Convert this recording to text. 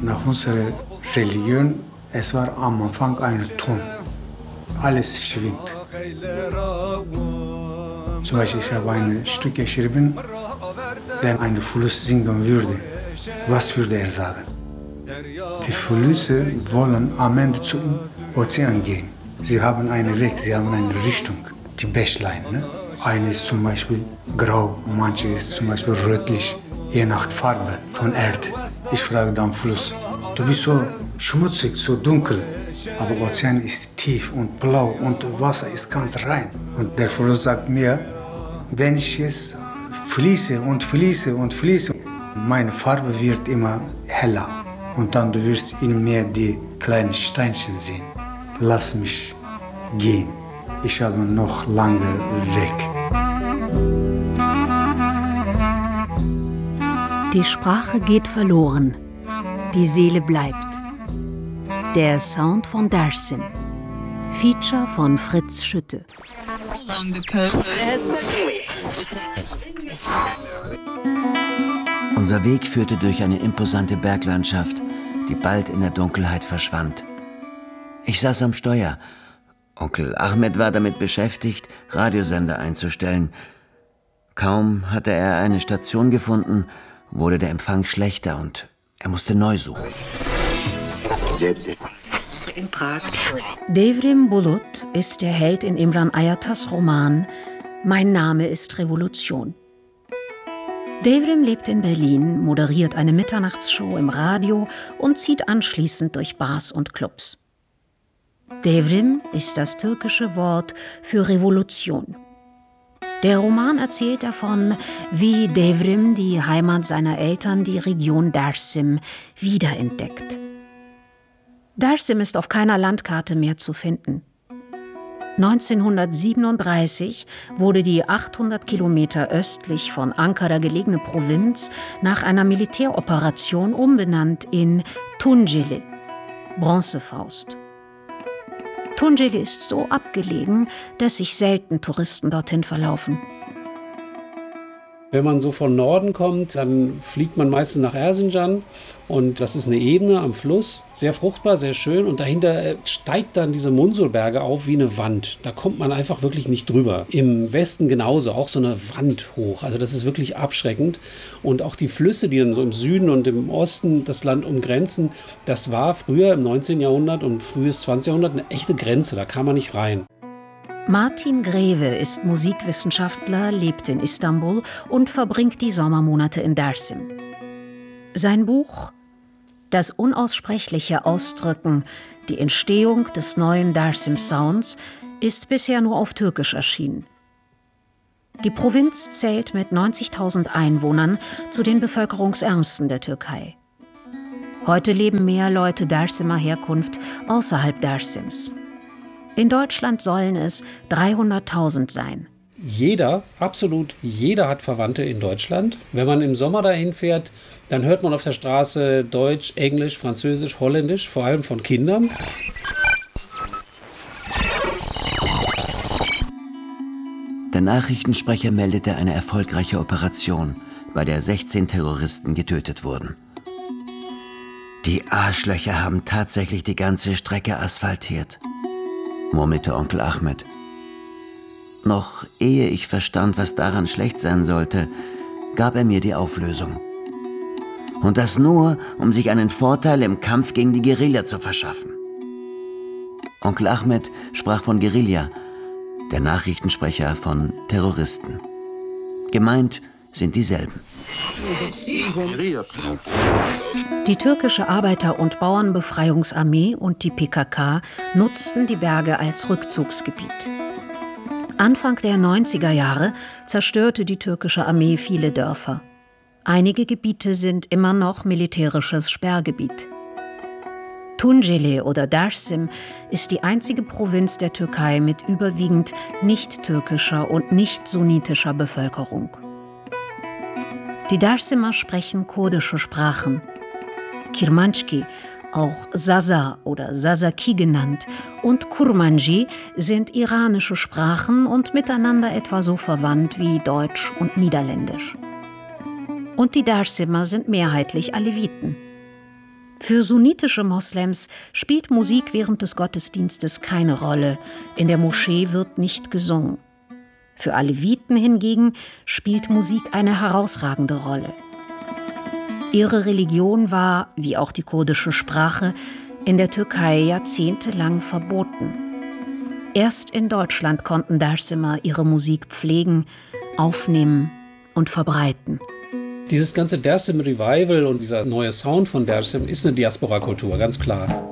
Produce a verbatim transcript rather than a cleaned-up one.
Nach unserer Religion, es war am Anfang ein Ton. Alles schwingt. Zum Beispiel, ich habe ein Stück geschrieben, wenn ein Fluss singen würde. Was würde er sagen? Die Flüsse wollen am Ende zum Ozean gehen. Sie haben einen Weg, sie haben eine Richtung. Die Bächlein, ne? Eine ist zum Beispiel grau, manche ist zum Beispiel rötlich, je nach Farbe von Erde. Ich frage dann Fluss, du bist so schmutzig, so dunkel, aber Ozean ist tief und blau und Wasser ist ganz rein. Und der Fluss sagt mir, wenn ich jetzt fließe und fließe und fließe, meine Farbe wird immer heller. Und dann du wirst in mir die kleinen Steinchen sehen. Lass mich gehen. Ich habe noch lange Weg. Die Sprache geht verloren. Die Seele bleibt. Der Sound von Dersim. Feature von Fritz Schütte. Unser Weg führte durch eine imposante Berglandschaft, die bald in der Dunkelheit verschwand. Ich saß am Steuer. Onkel Ahmed war damit beschäftigt, Radiosender einzustellen. Kaum hatte er eine Station gefunden, wurde der Empfang schlechter und er musste neu suchen. Devrim Bulut ist der Held in Imran Ayatas Roman Mein Name ist Revolution. Devrim lebt in Berlin, moderiert eine Mitternachtsshow im Radio und zieht anschließend durch Bars und Clubs. Devrim ist das türkische Wort für Revolution. Der Roman erzählt davon, wie Devrim die Heimat seiner Eltern, die Region Dersim, wiederentdeckt. Dersim ist auf keiner Landkarte mehr zu finden. neunzehnhundertsiebenunddreißig wurde die achthundert Kilometer östlich von Ankara gelegene Provinz nach einer Militäroperation umbenannt in Tunceli, Bronzefaust. Tunceli ist so abgelegen, dass sich selten Touristen dorthin verlaufen. Wenn man so von Norden kommt, dann fliegt man meistens nach Erzincan und das ist eine Ebene am Fluss, sehr fruchtbar, sehr schön und dahinter steigt dann diese Munsulberge auf wie eine Wand. Da kommt man einfach wirklich nicht drüber. Im Westen genauso, auch so eine Wand hoch. Also das ist wirklich abschreckend und auch die Flüsse, die dann so im Süden und im Osten das Land umgrenzen, das war früher im neunzehnten Jahrhundert und frühes zwanzigsten Jahrhundert eine echte Grenze, da kam man nicht rein. Martin Greve ist Musikwissenschaftler, lebt in Istanbul und verbringt die Sommermonate in Dersim. Sein Buch »Das unaussprechliche Ausdrücken, die Entstehung des neuen Dersim Sounds« ist bisher nur auf Türkisch erschienen. Die Provinz zählt mit neunzigtausend Einwohnern zu den bevölkerungsärmsten der Türkei. Heute leben mehr Leute Dersimer Herkunft außerhalb Dersims. In Deutschland sollen es dreihunderttausend sein. Jeder, absolut jeder hat Verwandte in Deutschland. Wenn man im Sommer dahin fährt, dann hört man auf der Straße Deutsch, Englisch, Französisch, Holländisch, vor allem von Kindern. Der Nachrichtensprecher meldete eine erfolgreiche Operation, bei der sechzehn Terroristen getötet wurden. Die Arschlöcher haben tatsächlich die ganze Strecke asphaltiert, murmelte Onkel Ahmed. Noch ehe ich verstand, was daran schlecht sein sollte, gab er mir die Auflösung. Und das nur, um sich einen Vorteil im Kampf gegen die Guerilla zu verschaffen. Onkel Ahmed sprach von Guerilla, der Nachrichtensprecher von Terroristen. Gemeint sind dieselben. Die türkische Arbeiter- und Bauernbefreiungsarmee und die P K K nutzten die Berge als Rückzugsgebiet. Anfang der neunziger Jahre zerstörte die türkische Armee viele Dörfer. Einige Gebiete sind immer noch militärisches Sperrgebiet. Tunceli oder Dersim ist die einzige Provinz der Türkei mit überwiegend nicht-türkischer und nicht-sunnitischer Bevölkerung. Die Dersimer sprechen kurdische Sprachen. Kirmanski, auch Zaza oder Zazaki genannt, und Kurmanji sind iranische Sprachen und miteinander etwa so verwandt wie Deutsch und Niederländisch. Und die Dersimer sind mehrheitlich Aleviten. Für sunnitische Moslems spielt Musik während des Gottesdienstes keine Rolle. In der Moschee wird nicht gesungen. Für Aleviten hingegen spielt Musik eine herausragende Rolle. Ihre Religion war, wie auch die kurdische Sprache, in der Türkei jahrzehntelang verboten. Erst in Deutschland konnten Dersimer ihre Musik pflegen, aufnehmen und verbreiten. Dieses ganze Dersim Revival und dieser neue Sound von Dersim ist eine Diaspora-Kultur, ganz klar.